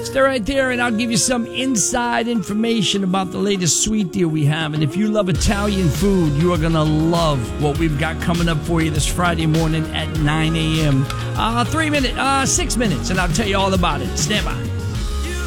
Stay right there, and I'll give you some inside information about the latest sweet deal we have. And if you love Italian food, you are going to love what we've got coming up for you this Friday morning at 9 a.m. 6 minutes, and I'll tell you all about it. Stand by.